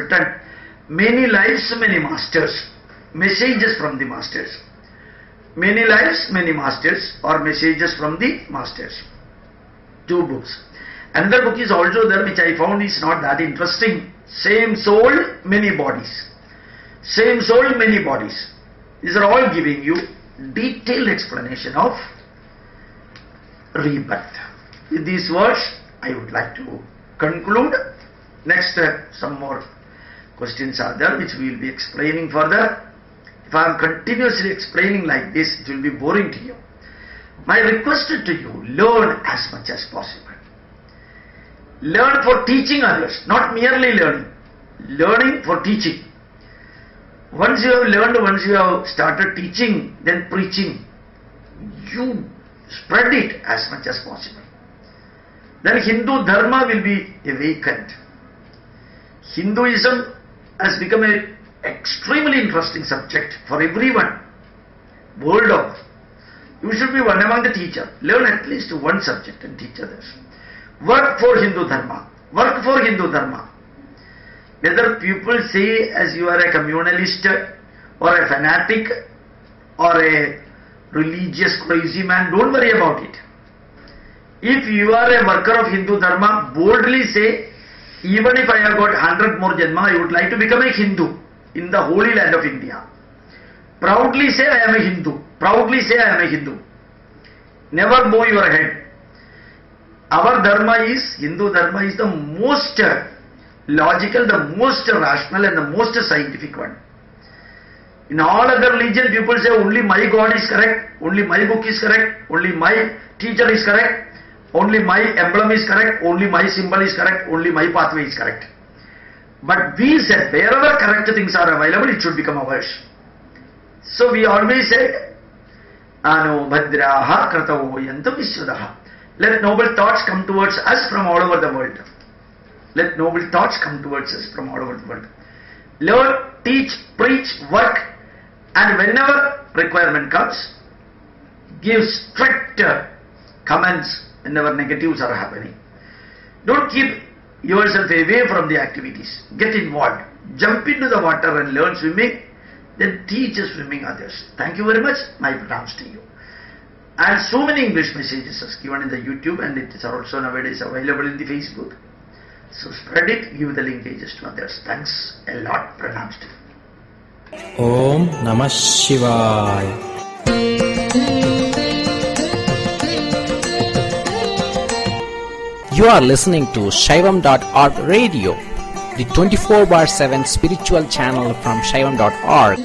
written many lives, many masters, messages from the masters. Many lives, many masters, or messages from the masters. 2 books. Another book is also there which I found is not that interesting. Same soul, many bodies. Same soul, many bodies. These are all giving you detailed explanation of rebirth. With these words, I would like to conclude. Next, some more questions are there which we will be explaining further. If I am continuously explaining like this, it will be boring to you. My request to you, learn as much as possible. Learn for teaching others, not merely learning. Learning for teaching. Once you have learned, once you have started teaching, then preaching, you spread it as much as possible. Then Hindu Dharma will be awakened. Hinduism has become an extremely interesting subject for everyone, world over. You should be one among the teachers. Learn at least one subject and teach others. Work for Hindu Dharma. Work for Hindu Dharma. Whether people say as you are a communalist or a fanatic or a religious crazy man, don't worry about it. If you are a worker of Hindu Dharma, boldly say, even if I have got 100 more Janma, I would like to become a Hindu in the holy land of India. Proudly say I am a Hindu. Proudly say I am a Hindu. Never bow your head. Our Dharma is, Hindu Dharma is the most logical, the most rational and the most scientific one. In all other religion, people say only my God is correct, only my book is correct, only my teacher is correct, only my emblem is correct, only my symbol is correct, only my pathway is correct. But we said, wherever correct things are available, it should become ours. So we always said, Ano Bhadraha Kratavo Yantu Viswadaha. Let noble thoughts come towards us from all over the world. Let noble thoughts come towards us from all over the world. Learn, teach, preach, work, and whenever requirement comes, give strict comments whenever negatives are happening. Don't keep yourself away from the activities. Get involved. Jump into the water and learn swimming, then teach swimming others. Thank you very much. My pranams to you. And so many English messages are given in the YouTube, and it is also nowadays available in the Facebook. So spread it, give the linkages to others. Thanks a lot. Pranams to you. Om Namah Shivaya. You are listening to Shaivam.org radio, the 24/7 spiritual channel from Shaivam.org.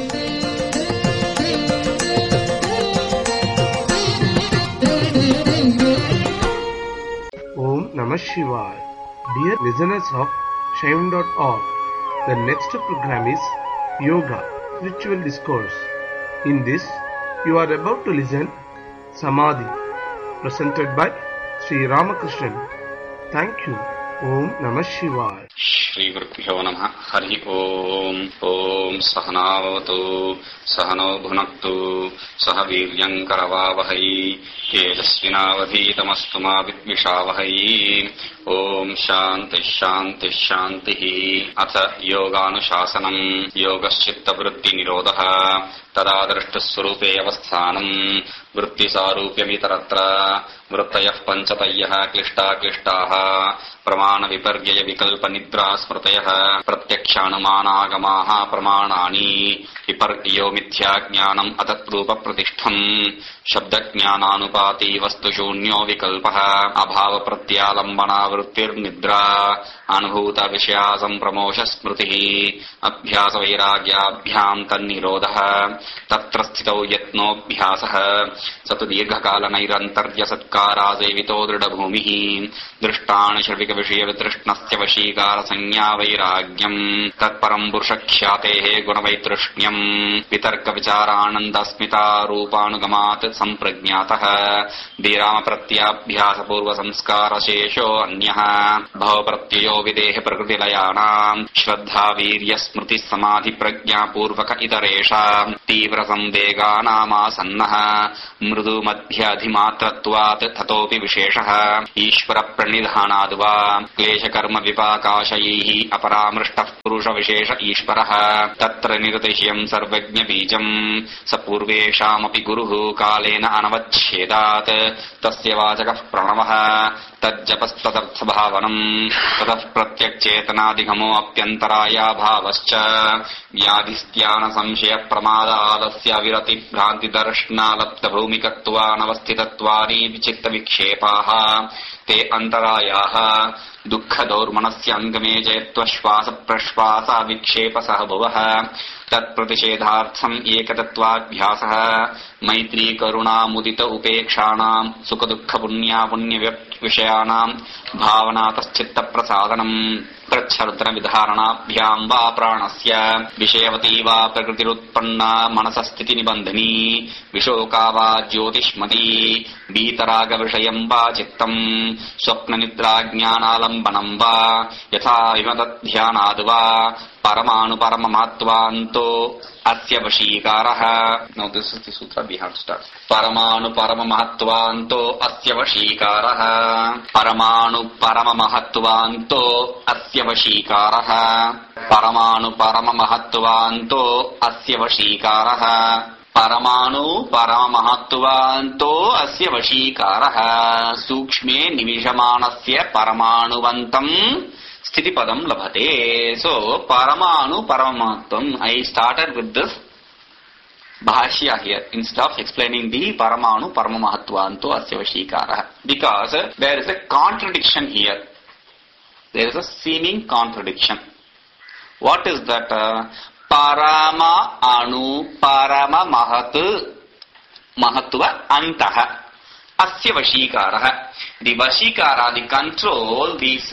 Om Namah Shivaya. Dear listeners of Shaivam.org, the next program is Yoga, Spiritual Discourse. In this, you are about to listen Samadhi, presented by Sri Ramakrishnan. Thank you. Om Namah Shivaya. Shri Gurubhyo Namah. Hari Om. Om Sahanavatu Sahano Bhunaktu Saha Viryam Karavavahai Tejasvinavadhitamastu ma Vidvishavahai. Om Shanti Shanti Shanti. Atha Yoganuशासनम् Yogaschitta-vritti Nirodha Tadadrashtaswarupe avasthanam Vrittisarupyamitaratra Vrittayah panchatayah klishta klishtaha Pramana vipargyaya vikalpa nidra smrtayah Pratyakshanumanaagamaha pramanani Vipargyo mithya jnanam atatrupa pratishtham Shabda jnananupati vastu shunyo vikalpaha Abhava pratyalambana vrittir nidra Anubhuta vishya sampramosha smritihi Abhyasa vairagyabhyam tannirodha Tatra sthitau yatnobhyasah Satu dirghakala nairantarya satkara sevito dridabhumihi Drishtana sharvika vishya vidrishnasya vashikara sanya vairagyam Tatparam purushakshyatehe gunavaitrushnyam Vitarka vicharananda smita rupanugamat samprajnatah Virama pratyabhyasa purva samskara shesho anyah Bhava pratyayo videhe prakritilayanam Shraddha virya smriti samadhi prajna purvaka itaresha Tivra samveganama sannaha Mrudu madhyadhimatratvat स्यात् ततोऽपि विशेषः ईश्वरप्रणिधानाद् वा क्लेशकर्मविपाकाशयैः अपरामृष्टः पुरुषविशेष ईश्वरः तत्र निरतिशयम् सर्वज्ञबीजम् स पूर्वेषामपि गुरुः कालेन अनवच्छेदात् तस्य वाचकः प्रणवः तज्जपस्तदर्थभावनम् ततः प्रत्यक्चेतनादिगमो अप्यन्तरायाभावश्च व्याधिस्त्यानसंशयप्रमादालस्य विरतिभ्रान्तिदर्शनालब्धभौमिकत्वानवस्थितत्वानि विचित्तविक्षेपाः ते अन्तरायाः दुःखदौर्मनस्य अङ्गमे जयत्वश्वासप्रश्वासाविक्षेपसः भुवः तत्प्रतिषेधार्थम् एकतत्त्वाभ्यासः मैत्री करुणामुदित उपेक्षाणाम् सुखदुःखपुण्यापुण्यविषयाणाम् भावनातश्चित्तप्रसादनम् प्रच्छर्दनविधारणाभ्याम् वा प्राणस्य विषयवती वा प्रकृतिरुत्पन्ना मनसस्थितिनिबन्धनी विशोका वा ज्योतिष्मती वीतरागविषयम् वा चित्तम् स्वप्ननिद्राज्ञानालम्बनम् वा यथा विमतध्यानाद् वा परमाणुपरममहत्वान्तो अस्य वशीकारः. Now this is the sutra we have to start. परमाणुपरममहत्वान्तो अस्य वशीकारः परमाणुपरममहत्वान्तो अस्य वशीकारः परमाणुपरममहत्वान्तो अस्य वशीकारः परमाणुपरममहत्वान्तो अस्य वशीकारः सूक्ष्मे निविशमानस्य परमाणुवन्तम् स्थितिपदम लभते. So paramanu paramahत्वम्. I started with this bhashya here instead of explaining the paramanu paramamahatvanto asya vashikara, because there is a contradiction here. There is a seeming contradiction. What is that? Parama anu parama mahat mahatva antah asya vashikara. The vashikara, the control, this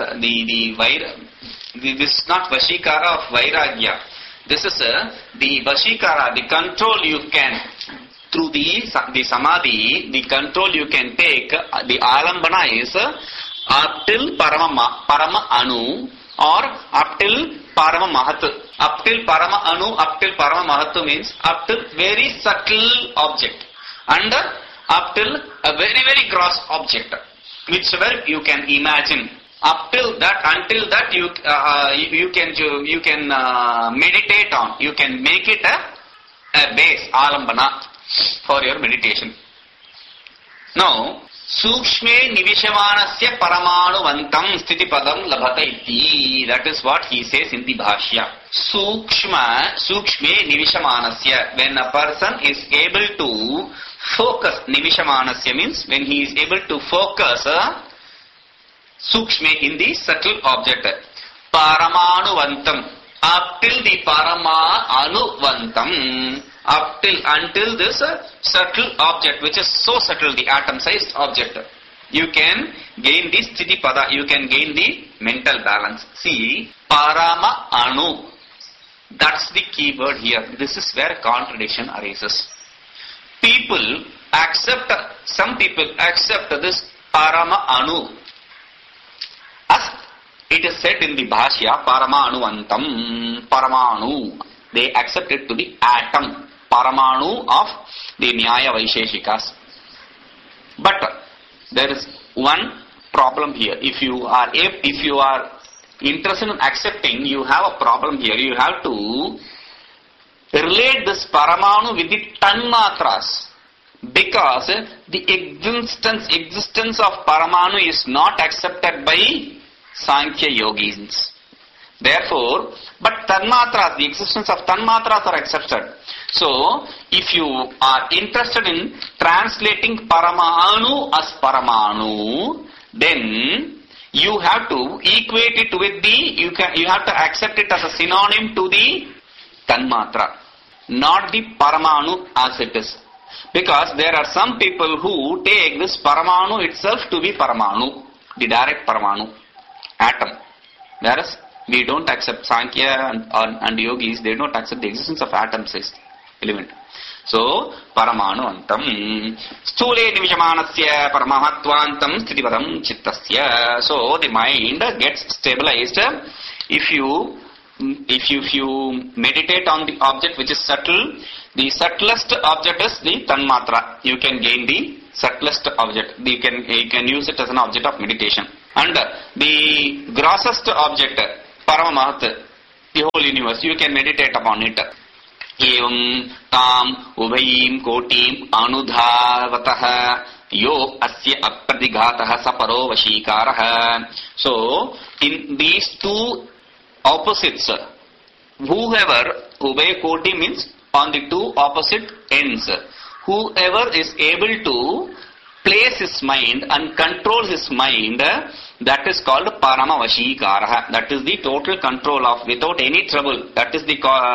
is not vashikara of vairagya. This is the vashikara, the control you can, through the samadhi, the control you can take, the alambana is up till parama anu or up till parama mahat. Up till parama anu, up till parama mahat means up till very subtle object and up till a very, very gross object, whichever you can imagine. Up till that, until that you can meditate on. You can make it a base, alambana, for your meditation. Now, sukshme nivishamanasya paramanuvantam sthitipadam labhata iti. That is what he says in the bhashya. Sukshme nivishamanasya. When a person is able to focus, nivishamanasya means when he is able to focus sukshme in the subtle object. Paramanuvantam, up till the paramanuvantam, up till until this subtle object, which is so subtle, the atom-sized object, you can gain the sthiti pada, you can gain the mental balance. See, parama anu, that's the key word here. This is where contradiction arises. Some people accept this parama anu. As it is said in the bhashya, paramanuvantam, paramanu. They accept it to the atom, paramanu of the Nyaya Vaisheshikas. But there is one problem here. If you are interested in accepting, you have a problem here. You have to relate this paramanu with the tanmatras, because the existence of paramanu is not accepted by Sankhya yogis. Therefore, but tanmatras, the existence of tanmatras are accepted. So, if you are interested in translating paramanu as paramanu, then you have to equate it with you have to accept it as a synonym to the tanmatra, not the paramanu as it is. Because there are some people who take this paramanu itself to be paramanu, the direct paramanu, atom. Whereas we don't accept Sankhya and yogis, they don't accept the existence of atom-sized element. So, paramanu antam. Sthule nivishamanasya paramahatvantam sthitipadam chittasya. So, the mind gets stabilized if you meditate on the object which is subtle. The subtlest object is the tanmatra. You can gain the subtlest object. You can use it as an object of meditation. And the grossest object, Paramahat, the whole universe, you can meditate upon it. Evam tam ubhayim kotim anudhavataha yo asya apradighatah saparo vashikaraha. So, in these two opposites, whoever, ubhay koti means on the two opposite ends, whoever is able to place his mind and control his mind, that is called parama vashikaraha. That is the total control of, without any trouble. That is the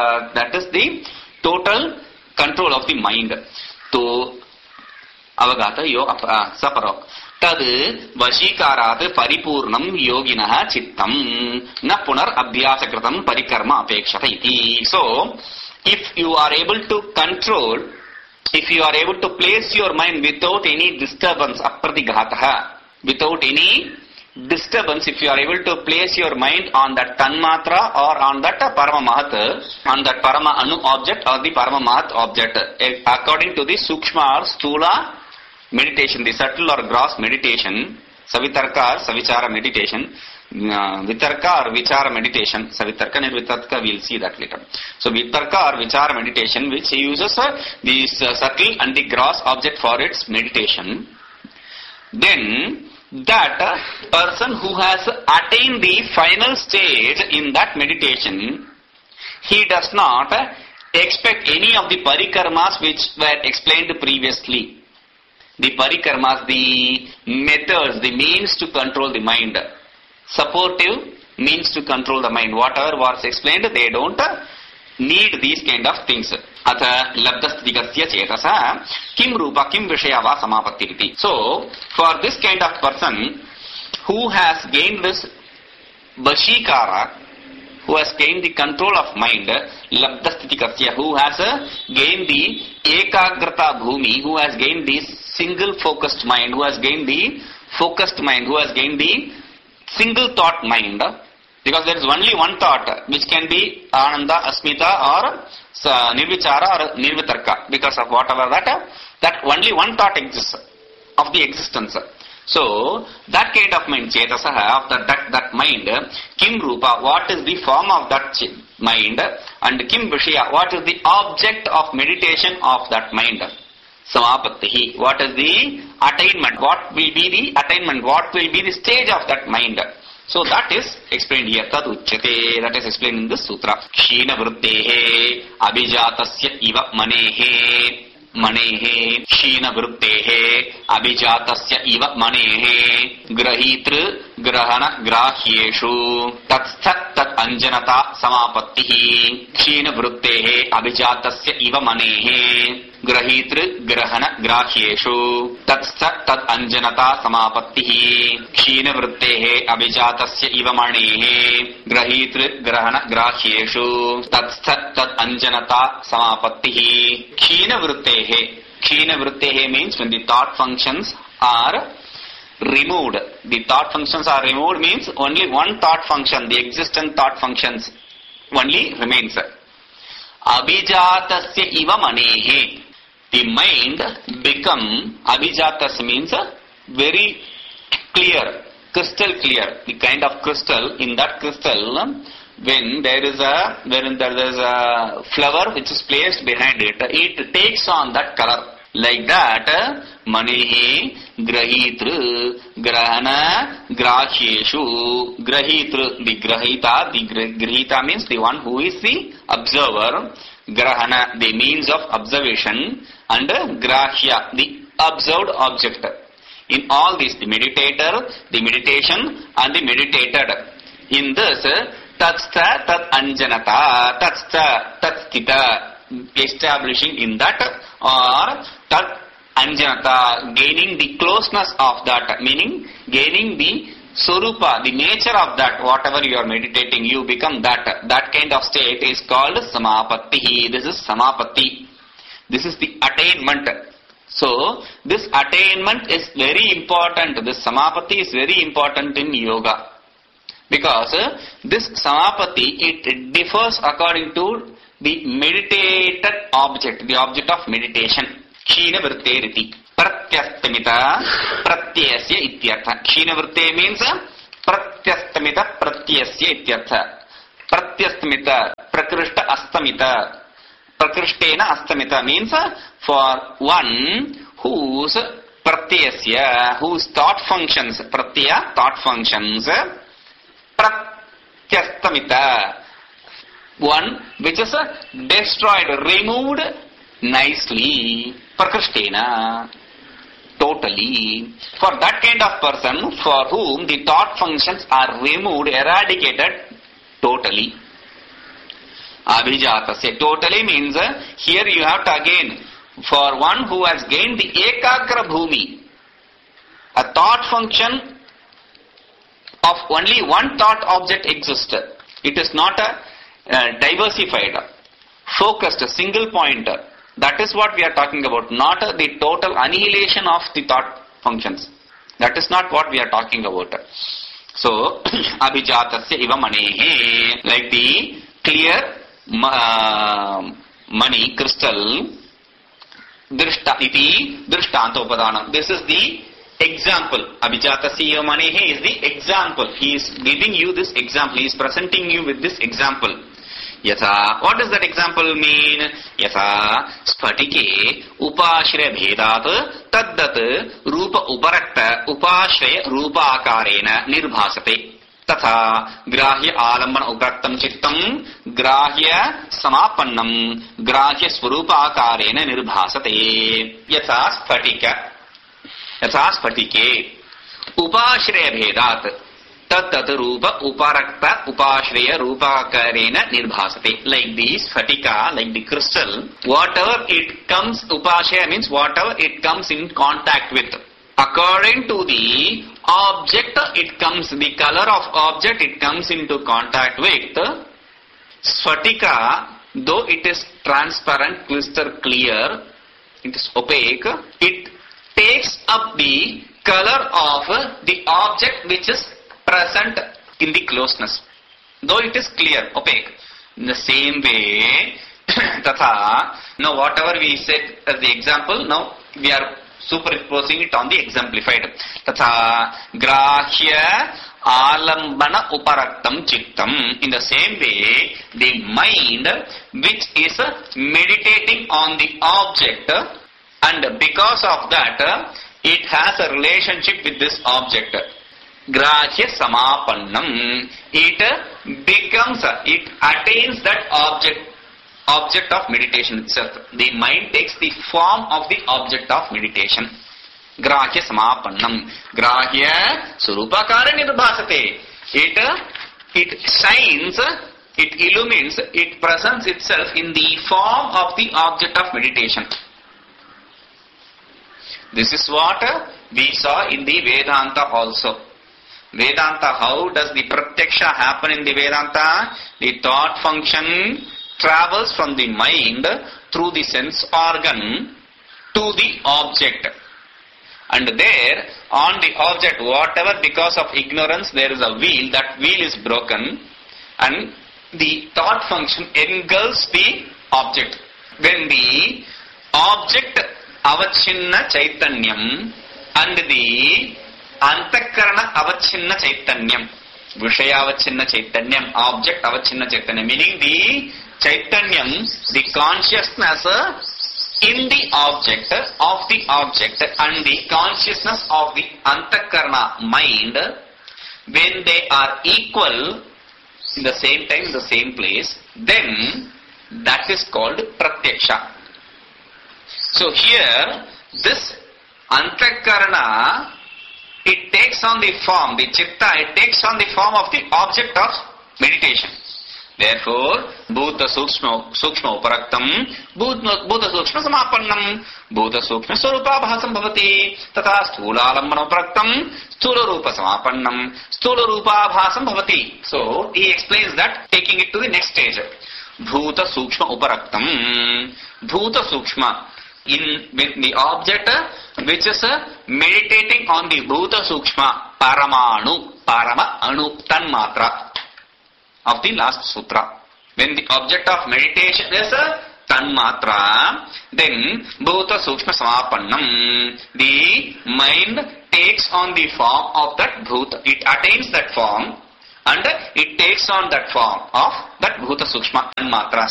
total control of the mind. To avagata yo saparo. Tad vashikarat paripurnam yoginah chittam na punar abhyasakritam parikarma apekshata iti. So, if you are able to control, if you are able to place your mind without any disturbance, apradighatah, without any disturbance, if you are able to place your mind on that tanmatra or on that parama mahat, on that parama anu object or the parama mahat object, according to the sukshma or stula meditation, the subtle or gross meditation, savitarka or savichara meditation, vitarka or vichara meditation, savitarka and vitarka, we'll see that later. So vitarka or vichara meditation, which uses the subtle and the gross object for its meditation, then that person who has attained the final stage in that meditation, he does not expect any of the parikarmas which were explained previously. The parikarmas, the methods, the means to control the mind, supportive means to control the mind, whatever was explained, they don't need these kind of things. Atha labdasthigasya chetasa kim rupa kim vishaya va samapattiriti. So, for this kind of person who has gained this vashikara, who has gained the control of mind, labdasthigasya, who has gained the ekagrata bhumi, who has gained the single focused mind, who has gained the focused mind, who has gained the single thought mind, because there is only one thought which can be ananda, asmita or nirvichara or nirvitarka, because of whatever that only one thought exists of the existence. So that kind of mind, chetasaha, of that mind, kim rupa, what is the form of that mind, and kim vishaya, what is the object of meditation of that mind. Samapattihi, what is the attainment, what will be the attainment, what will be the stage of that mind. So that is explained here. Tad uchyate, that is explained in this sutra. Kshina vrittehe abhijatasya iva manehe. Manehe, Kshina vrittehe abhijatasya iva manehe. Grahitru grahana grahyeshu tatsat tat anjanata samapattihi. Kshina vrittehe abhijatasya iva manehe. Grahitru grahana grahyeshu tatsat tat anjanata samapattihi. Kshina vrittehe abhijatasya iva manehe. Grahitru grahana grahyeshu tatsat tat anjanata samapattihi. Kshina vrittehe. Kshina vrittehe means when the thought functions are removed. The thought functions are removed means only one thought function, the existent thought functions only remains. Abhijatasya iva manehe. The mind become, abhijatas means very clear, crystal clear. The kind of crystal, in that crystal, when there is a flower which is placed behind it, it takes on that color. Like that, manehe grahitru grahana grahyeshu. Grahitru, the grahita means the one who is the observer. Grahana, the means of observation, and grahya, the observed object. In all these, the meditator, the meditation, and the meditated. In this, tatstha tat anjanata, tatstha tat stita, establishing in that, or tat anjanata, gaining the closeness of that, meaning gaining the Surupa, the nature of that, whatever you are meditating, you become that. That kind of state is called samapatti. This is samapatti. This is the attainment. So, this attainment is very important. This samapatti is very important in yoga. Because this samapatti, it differs according to the meditated object, the object of meditation. Kshina vritte riti. Pratyastamita pratyasya ityartha. Ksheenavritte means pratyastamita pratyasya ityartha. Pratyastamita prakrishta astamita. Prakrishtena astamita means for one whose pratyasya, whose thought functions, pratyaya thought functions, pratyastamita, one which is destroyed, removed nicely, prakrishtena, totally. For that kind of person for whom the thought functions are removed, eradicated totally. Abhijatasya totally means here you have to again, for one who has gained the ekagra bhumi, a thought function of only one thought object exists. It is not a diversified, focused, single pointer. That is what we are talking about, not the total annihilation of the thought functions. That is not what we are talking about. So, abhijatasya iva manehe, like the clear money, crystal, drishta iti drishtantopadanam. This is the example. Abhijatasya iva manehe is the example. He is giving you this example. He is presenting you with this example. Yatha, what does that example mean? Yatha sphatike upashraya bhedat taddat rupa uparakta upashraya rupa akarena nirbhasate. Tatha grahya alambana upraktam chittam grahya samapannam grahya swarupa akarena nirbhasate. Yatha sphatike upashraya bhedat tat rupa uparakta upashraya rupakarena nirbhasate. Like the sphatika, like the crystal, whatever it comes, upashraya means whatever it comes in contact with, according to the object it comes, the color of object it comes into contact with. Sphatika, though it is transparent, crystal clear, it is opaque, it takes up the color of the object which is present in the closeness, though it is clear, opaque. In the same way, tatha, now whatever we said as the example, now we are superimposing it on the exemplified. Tatha grahya alambana uparaktam chittam. In the same way, the mind which is meditating on the object, and because of that, it has a relationship with this object. Grahya samapannam. It becomes, it attains that object of meditation itself. The mind takes the form of the object of meditation. Grahya samapannam. Grahya surupakara nirbhasate. It shines, it illumines, it presents itself in the form of the object of meditation. This is what we saw in the Vedanta also. Vedanta, how does the pratyaksha happen in the Vedanta? The thought function travels from the mind through the sense organ to the object. And there, on the object, whatever because of ignorance there is a wheel, that wheel is broken and the thought function engulfs the object. When the object avachinna chaitanyam and the antakarana avachinna chaitanyam, vishaya avachinna chaitanyam, object avachinna chaitanyam, meaning the chaitanyam, the consciousness in the object of the object and the consciousness of the antakarana mind, when they are equal in the same time, in the same place, then that is called pratyaksha. So here, this antakarana, it takes on the form, the chitta, it takes on the form of the object of meditation. Therefore, bhuta sukshma uparaktam, bhuta sukshma samapannam, bhuta sukshma swarupa bhasam bhavati, tata sthula alambana uparaktam, sthula rupa samapannam, sthula rupa bhasam bhavati. So, he explains that, taking it to the next stage. Bhuta sukshma uparaktam, bhuta sukshma, with the object which is meditating on the bhuta sukshma, parama anu, tanmatra of the last sutra. When the object of meditation is tanmatra, then bhuta sukshma samapannam, the mind takes on the form of that bhuta. It attains that form and it takes on that form of that bhuta sukshma tanmatras.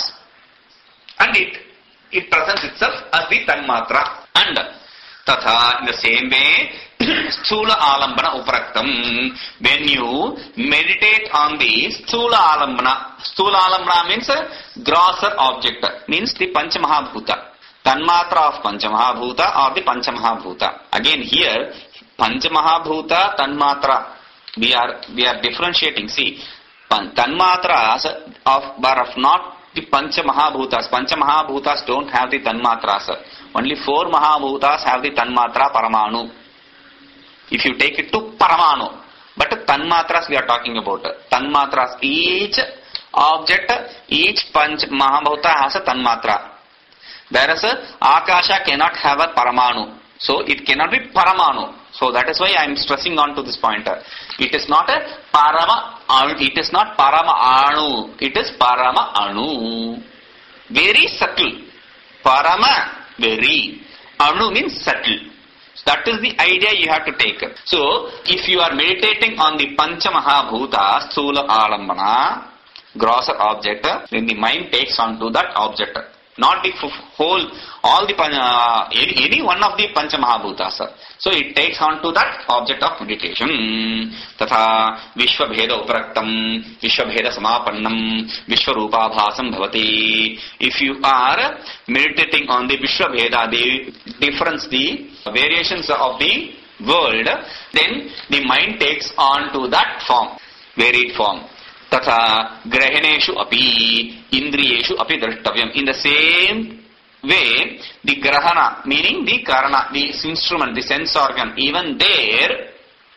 And it presents itself as the tanmatra. And tatha, in the same way, sthula alambana upraktam. When you meditate on the sthula alambana means grosser object, means the panchamahabhuta. Tanmatra of panchamahabhuta or the panchamahabhuta. Again here, panchamahabhuta, tanmatra, we are differentiating. See, tanmatras are not the panchamahabhutas. Panchamahabhutas don't have the tanmatras. Only 4 mahabhutas have the tanmatra paramanu. If you take it to paramanu. But tanmatras we are talking about. Tanmatras, each object, each mahabhuta has a tanmatra. Whereas akasha cannot have a paramanu. So it cannot be paramanu. So that is why I am stressing on to this point. It is not a parama anu. It is not parama anu. It is parama anu. Very subtle. Parama, very. Anu means subtle. That is the idea you have to take. So, if you are meditating on the Panchamahabhuta, Sthula Alambana, grosser object, then the mind takes on to that object. Not the whole, all the, any one of the Panchamahabhutas. So, it takes on to that object of meditation. Tatha Vishwabheda Upraktam, Vishwabheda Samapannam, Vishwarupabhasam Bhavati. If you are meditating on the Vishwabheda, the difference, the variations of the world, then the mind takes on to that form, varied form. Tatha grahaneshu api indriyeshu api drashtavyam. In the same way, the grahana, meaning the karana, the instrument, the sense organ, even there,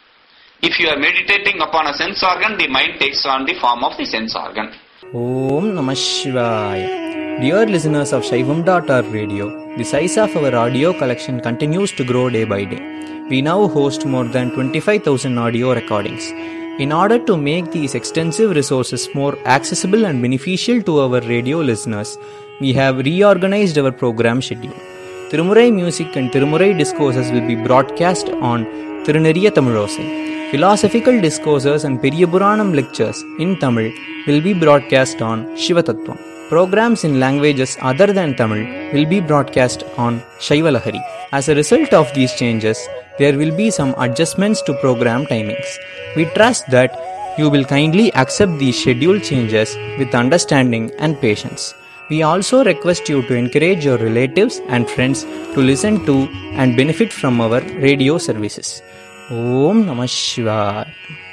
if you are meditating upon a sense organ, the mind takes on the form of the sense organ. Om Namah Shivaya. Dear listeners of Shaivam.org radio, the size of our audio collection continues to grow day by day. We now host more than 25,000 audio recordings. In order to make these extensive resources more accessible and beneficial to our radio listeners, we have reorganized our program schedule. Tirumurai music and Tirumurai discourses will be broadcast on Tiruneriya Tamilosai. Philosophical discourses and Periyapuranam lectures in Tamil will be broadcast on Shivatattvam. Programs in languages other than Tamil will be broadcast on Shaivalahari. As a result of these changes, there will be some adjustments to program timings. We trust that you will kindly accept these schedule changes with understanding and patience. We also request you to encourage your relatives and friends to listen to and benefit from our radio services. Om Namah Shivaya.